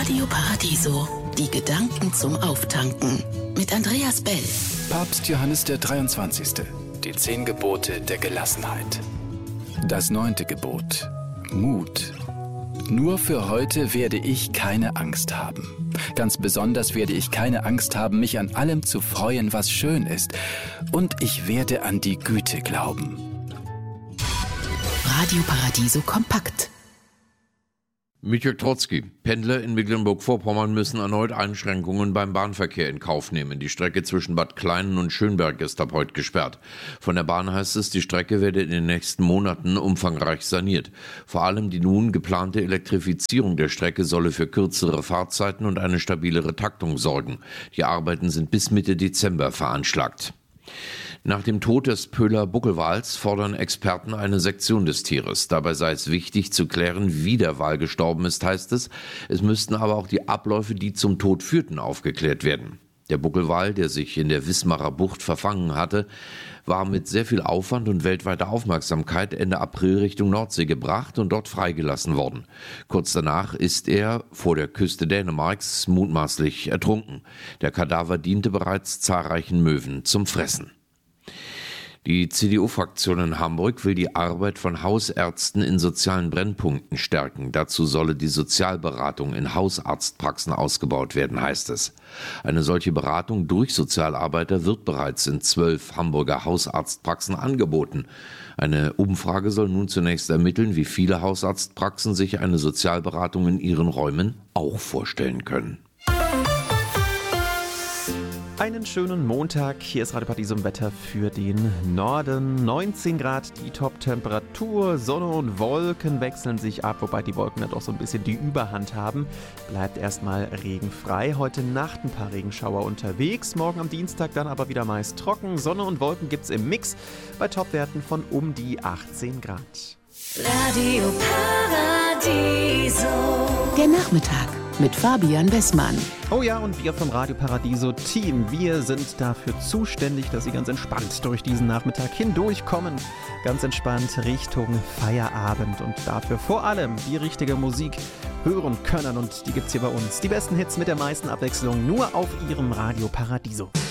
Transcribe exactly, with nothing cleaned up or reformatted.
Radio Paradiso, die Gedanken zum Auftanken. Mit Andreas Bell. Papst Johannes der dreiundzwanzigste. Die zehn Gebote der Gelassenheit. Das neunte Gebot. Mut. Nur für heute werde ich keine Angst haben. Ganz besonders werde ich keine Angst haben, mich an allem zu freuen, was schön ist. Und ich werde an die Güte glauben. Radio Paradiso kompakt. Michael Trotzki. Pendler in Mecklenburg-Vorpommern müssen erneut Einschränkungen beim Bahnverkehr in Kauf nehmen. Die Strecke zwischen Bad Kleinen und Schönberg ist ab heute gesperrt. Von der Bahn heißt es, die Strecke werde in den nächsten Monaten umfangreich saniert. Vor allem die nun geplante Elektrifizierung der Strecke solle für kürzere Fahrzeiten und eine stabilere Taktung sorgen. Die Arbeiten sind bis Mitte Dezember veranschlagt. Nach dem Tod des Pöhler Buckelwals fordern Experten eine Sektion des Tieres. Dabei sei es wichtig zu klären, wie der Wal gestorben ist, heißt es. Es müssten aber auch die Abläufe, die zum Tod führten, aufgeklärt werden. Der Buckelwal, der sich in der Wismarer Bucht verfangen hatte, war mit sehr viel Aufwand und weltweiter Aufmerksamkeit Ende April Richtung Nordsee gebracht und dort freigelassen worden. Kurz danach ist er vor der Küste Dänemarks mutmaßlich ertrunken. Der Kadaver diente bereits zahlreichen Möwen zum Fressen. Die C D U-Fraktion in Hamburg will die Arbeit von Hausärzten in sozialen Brennpunkten stärken. Dazu solle die Sozialberatung in Hausarztpraxen ausgebaut werden, heißt es. Eine solche Beratung durch Sozialarbeiter wird bereits in zwölf Hamburger Hausarztpraxen angeboten. Eine Umfrage soll nun zunächst ermitteln, wie viele Hausarztpraxen sich eine Sozialberatung in ihren Räumen auch vorstellen können. Einen schönen Montag. Hier ist Radio Paradiso im Wetter für den Norden. neunzehn Grad die Top-Temperatur. Sonne und Wolken wechseln sich ab, wobei die Wolken dann doch so ein bisschen die Überhand haben. Bleibt erstmal regenfrei. Heute Nacht ein paar Regenschauer unterwegs. Morgen am Dienstag dann aber wieder meist trocken. Sonne und Wolken gibt's im Mix bei Topwerten von um die achtzehn Grad. Radio Paradiso. Der Nachmittag mit Fabian Bessmann. Oh ja, und wir vom Radio Paradiso Team, wir sind dafür zuständig, dass Sie ganz entspannt durch diesen Nachmittag hindurchkommen. Ganz entspannt Richtung Feierabend und dafür vor allem die richtige Musik hören können. Und die gibt's hier bei uns. Die besten Hits mit der meisten Abwechslung nur auf Ihrem Radio Paradiso.